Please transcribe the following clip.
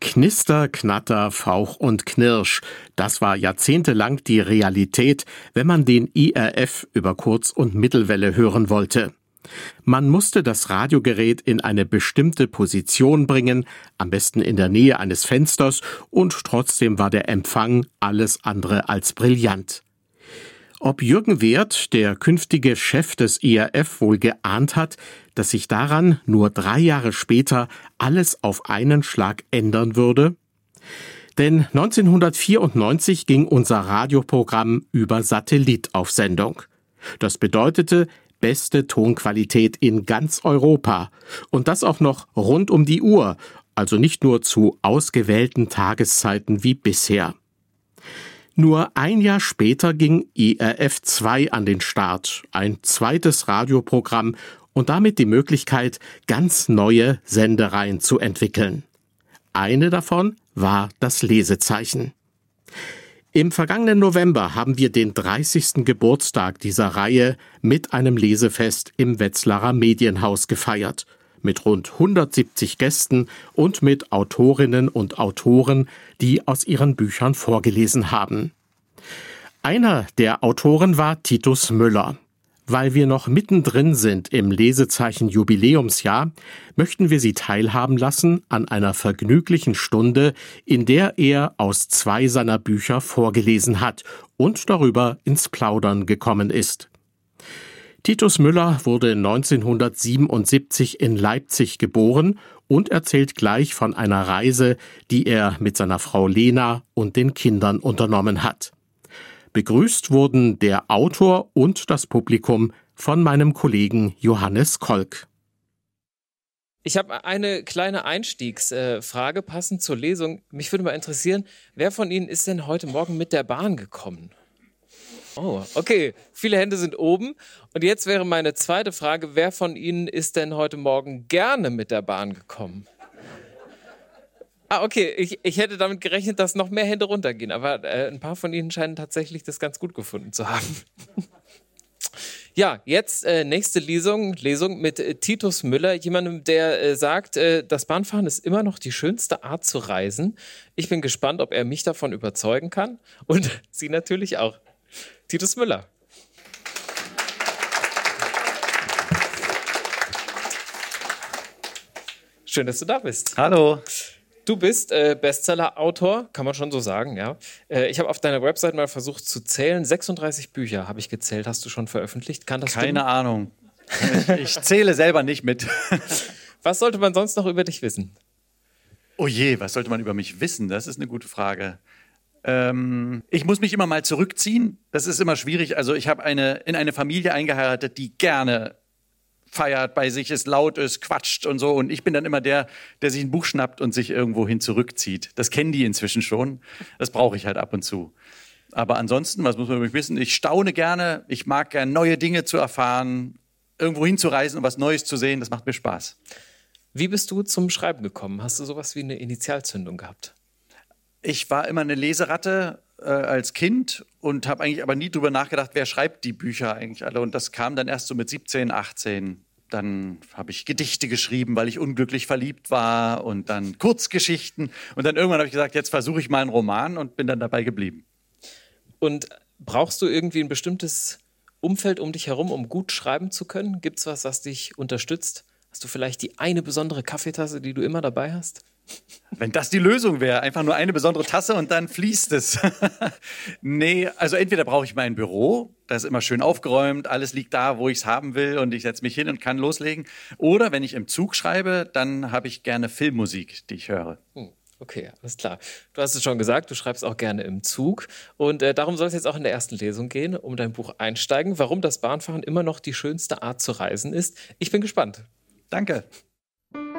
Knister, Knatter, Fauch und Knirsch. Das war jahrzehntelang die Realität, wenn man den IRF über Kurz- und Mittelwelle hören wollte. Man musste das Radiogerät in eine bestimmte Position bringen, am besten in der Nähe eines Fensters, und trotzdem war der Empfang alles andere als brillant. Ob Jürgen Wehrt, der künftige Chef des IRF, wohl geahnt hat, dass sich daran nur 3 Jahre später alles auf einen Schlag ändern würde? Denn 1994 ging unser Radioprogramm über Satellit auf Sendung. Das bedeutete beste Tonqualität in ganz Europa. Und das auch noch rund um die Uhr, also nicht nur zu ausgewählten Tageszeiten wie bisher. Nur ein Jahr später ging IRF 2 an den Start, ein zweites Radioprogramm und damit die Möglichkeit, ganz neue Sendereien zu entwickeln. Eine davon war das Lesezeichen. Im vergangenen November haben wir den 30. Geburtstag dieser Reihe mit einem Lesefest im Wetzlarer Medienhaus gefeiert. Mit rund 170 Gästen und mit Autorinnen und Autoren, die aus ihren Büchern vorgelesen haben. Einer der Autoren war Titus Müller. Weil wir noch mittendrin sind im Lesezeichen-Jubiläumsjahr, möchten wir Sie teilhaben lassen an einer vergnüglichen Stunde, in der er aus 2 seiner Bücher vorgelesen hat und darüber ins Plaudern gekommen ist. Titus Müller wurde 1977 in Leipzig geboren und erzählt gleich von einer Reise, die er mit seiner Frau Lena und den Kindern unternommen hat. Begrüßt wurden der Autor und das Publikum von meinem Kollegen Johannes Kolk. Ich habe eine kleine Einstiegsfrage passend zur Lesung. Mich würde mal interessieren, wer von Ihnen ist denn heute Morgen mit der Bahn gekommen? Oh, okay. Viele Hände sind oben. Und jetzt wäre meine zweite Frage, wer von Ihnen ist denn heute Morgen gerne mit der Bahn gekommen? Okay. Ich hätte damit gerechnet, dass noch mehr Hände runtergehen. Aber ein paar von Ihnen scheinen tatsächlich das ganz gut gefunden zu haben. Ja, jetzt nächste Lesung mit Titus Müller, jemandem, der sagt, das Bahnfahren ist immer noch die schönste Art zu reisen. Ich bin gespannt, ob er mich davon überzeugen kann. Und Sie natürlich auch. Titus Müller. Schön, dass du da bist. Hallo. Du bist Bestseller-Autor, kann man schon so sagen, ja. Ich habe auf deiner Website mal versucht zu zählen. 36 Bücher habe ich gezählt, hast du schon veröffentlicht. Kann das stimmen? Keine Ahnung. Ich zähle selber nicht mit. Was sollte man sonst noch über dich wissen? Oh je, was sollte man über mich wissen? Das ist eine gute Frage. Ich muss mich immer mal zurückziehen. Das ist immer schwierig. Also ich habe in eine Familie eingeheiratet, die gerne feiert, bei sich ist, laut ist, quatscht und so. Und ich bin dann immer der sich ein Buch schnappt und sich irgendwo zurückzieht. Das kennen die inzwischen schon. Das brauche ich halt ab und zu. Aber ansonsten, was muss man über mich wissen? Ich staune gerne. Ich mag gerne neue Dinge zu erfahren, irgendwo hinzureisen und was Neues zu sehen. Das macht mir Spaß. Wie bist du zum Schreiben gekommen? Hast du sowas wie eine Initialzündung gehabt? Ich war immer eine Leseratte als Kind und habe eigentlich aber nie drüber nachgedacht, wer schreibt die Bücher eigentlich alle. Und das kam dann erst so mit 17, 18. Dann habe ich Gedichte geschrieben, weil ich unglücklich verliebt war und dann Kurzgeschichten. Und dann irgendwann habe ich gesagt, jetzt versuche ich mal einen Roman und bin dann dabei geblieben. Und brauchst du irgendwie ein bestimmtes Umfeld um dich herum, um gut schreiben zu können? Gibt es was dich unterstützt? Hast du vielleicht die eine besondere Kaffeetasse, die du immer dabei hast? Wenn das die Lösung wäre, einfach nur eine besondere Tasse und dann fließt es. Nee, also entweder brauche ich mein Büro, das ist immer schön aufgeräumt, alles liegt da, wo ich es haben will und ich setze mich hin und kann loslegen. Oder wenn ich im Zug schreibe, dann habe ich gerne Filmmusik, die ich höre. Okay, alles klar. Du hast es schon gesagt, du schreibst auch gerne im Zug. Und darum soll es jetzt auch in der ersten Lesung gehen, um dein Buch einsteigen, warum das Bahnfahren immer noch die schönste Art zu reisen ist. Ich bin gespannt. Danke.